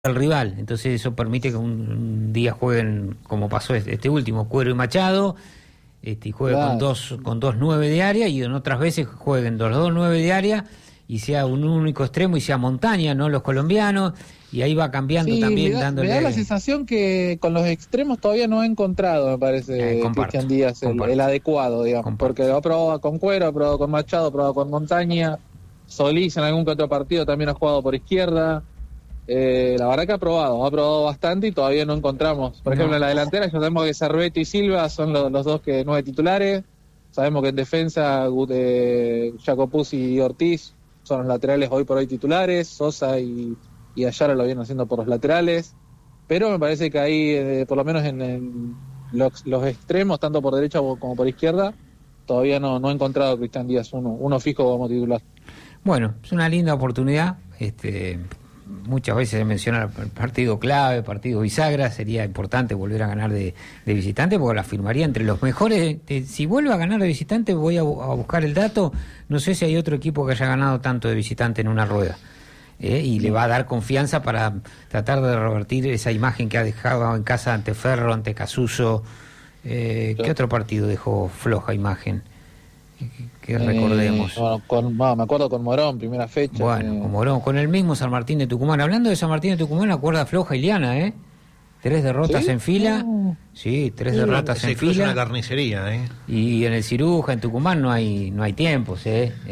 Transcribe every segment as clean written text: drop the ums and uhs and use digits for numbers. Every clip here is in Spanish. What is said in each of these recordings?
al rival, entonces eso permite que un día jueguen, como pasó este último, Cuero y Machado, y juegue Claro. con dos 9 de área, y en otras veces jueguen los dos 9 de área y sea un único extremo y sea Montaña, no los colombianos, y ahí va cambiando Sí, también, me da la sensación que con los extremos todavía no ha encontrado, me parece, comparto, Cristian Díaz, el adecuado, digamos, comparto. porque lo ha probado con Cuero, ha probado con Machado, ha probado con Montaña, Solís en algún que otro partido también ha jugado por izquierda. La verdad que ha probado bastante y todavía no encontramos. Por ejemplo, en la delantera ya sabemos que Cerveto y Silva son los dos 9 titulares. Sabemos que en defensa Jacopuzzi y Ortiz son los laterales hoy por hoy titulares. Sosa y Ayala lo vienen haciendo por los laterales. Pero me parece que ahí, por lo menos en los extremos, tanto por derecha como por izquierda, todavía no ha encontrado Cristian Díaz uno fijo como titular. Bueno, es una linda oportunidad. Muchas veces se menciona el partido clave, partido bisagra, sería importante volver a ganar de visitante porque la firmaría entre los mejores. Si vuelve a ganar de visitante, voy a buscar el dato, no sé si hay otro equipo que haya ganado tanto de visitante en una rueda, y le va a dar confianza para tratar de revertir esa imagen que ha dejado en casa ante Ferro, ante Casuso. ¿Qué otro partido dejó floja imagen? Que recordemos. Me acuerdo con Morón, primera fecha. Bueno, con Morón, con el mismo San Martín de Tucumán. Hablando de San Martín de Tucumán, la cuerda floja Iliana, 3 derrotas en fila. Sí, 3 derrotas en fila. Es una carnicería, Y en el Ciruja, en Tucumán, no hay tiempos,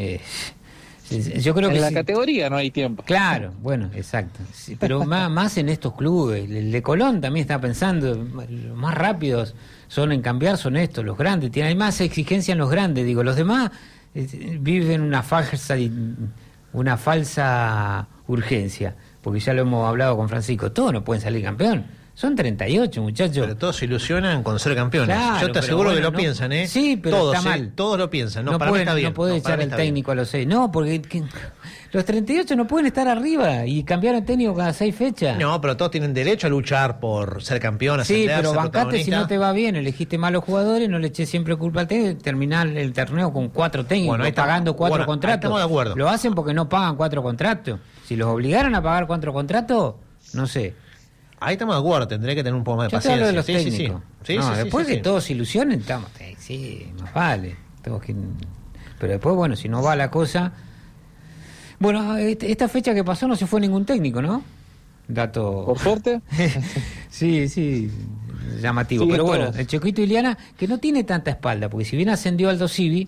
Yo creo que en la categoría no hay tiempo. Claro, bueno, exacto. Sí, pero más en estos clubes. El de Colón también está pensando, los más rápidos son en cambiar, son estos, los grandes. Hay más exigencia en los grandes, digo. Los demás viven una falsa urgencia, porque ya lo hemos hablado con Francisco. Todos no pueden salir campeón. Son 38, muchachos. Pero todos se ilusionan con ser campeones. Claro, yo te aseguro que lo piensan, Sí, pero todos, está mal. Todos lo piensan. No, para pueden, mí está bien. No puede echar el técnico a los 6. No, porque los 38 no pueden estar arriba y cambiar el técnico cada 6 fechas. No, pero todos tienen derecho a luchar por ser campeón, Sí, ascender, pero ser bancate si no te va bien, elegiste malos jugadores, no le eches siempre culpa al técnico, terminar el torneo con 4 técnicos, Bueno, pagando 4 contratos. Estamos de acuerdo. Lo hacen porque no pagan 4 contratos. Si los obligaran a pagar 4 contratos, no sé. Ahí estamos de acuerdo, tendré que tener un poco más de Yo te hablo paciencia. de los técnicos. Después que todos se ilusionen, estamos, sí, más vale. Pero después, bueno, si no va la cosa... Bueno, esta fecha que pasó no se fue ningún técnico, ¿no? Dato... Por suerte. sí, llamativo. Sí, pero todos. bueno, el Choquito Iliana, que no tiene tanta espalda, porque si bien ascendió Aldo Civi,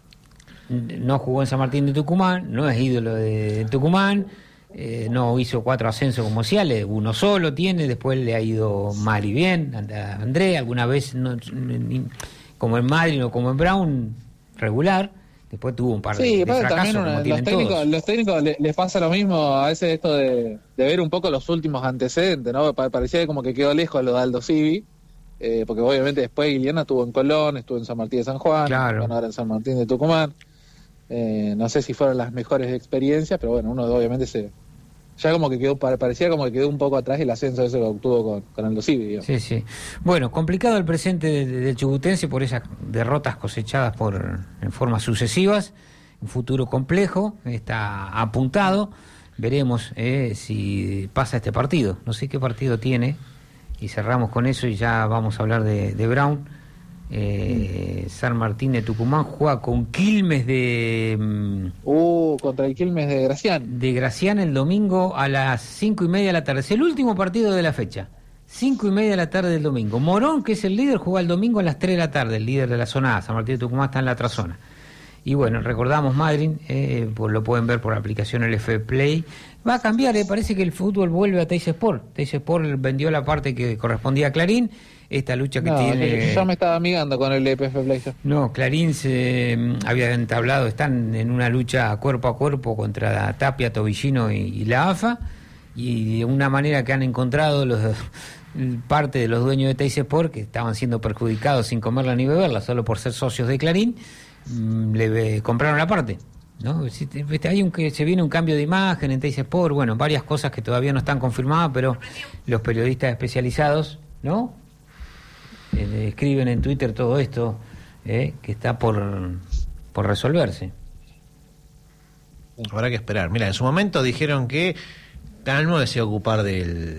no jugó en San Martín de Tucumán, no es ídolo de Tucumán, no hizo 4 ascensos como Ciales, uno solo tiene, después le ha ido mal y bien, a André, alguna vez como en Madrid o como en Brown, regular, después tuvo un par de fracasos como tienen todos. Los técnicos les pasa lo mismo a veces esto de ver un poco los últimos antecedentes, ¿no? Parecía como que quedó lejos lo de Aldo Civi, porque obviamente después Iliana estuvo en Colón, estuvo en San Martín de San Juan, Claro. bueno, ahora en San Martín de Tucumán. No sé si fueron las mejores experiencias, pero bueno, uno obviamente ya como que parecía como que quedó un poco atrás el ascenso ese que obtuvo con Aldo Civi, digamos. Sí. Bueno, complicado el presente del chubutense por esas derrotas cosechadas en formas sucesivas, un futuro complejo, está apuntado, veremos si pasa este partido, no sé qué partido tiene, y cerramos con eso y ya vamos a hablar de Brown. San Martín de Tucumán juega con Quilmes Contra el Quilmes de Gracián. de Gracián el domingo a las 5:30 de la tarde. Es el último partido de la fecha. 5:30 de la tarde del domingo. Morón, que es el líder, juega el domingo a las 3 de la tarde, el líder de la zona A. San Martín de Tucumán está en la otra zona. Y bueno, recordamos Madrid, pues lo pueden ver por la aplicación LF Play. Va a cambiar, parece que el fútbol vuelve a Teis Sport. Teis Sport vendió la parte que correspondía a Clarín. Esta lucha que tiene... Yo me estaba amigando con el EPF Play. No, Clarín se había entablado, están en una lucha cuerpo a cuerpo contra Tapia, Tobillino y la AFA, y de una manera que han encontrado parte de los dueños de Teis Sport, que estaban siendo perjudicados sin comerla ni beberla, solo por ser socios de Clarín, le compraron la parte, ¿no? Se viene un cambio de imagen en Teis Sport, bueno, varias cosas que todavía no están confirmadas, pero los periodistas especializados, ¿no? Escriben en Twitter todo esto, que está por resolverse. Habrá que esperar. Mira, en su momento dijeron que Canal 9 se va a ocupar del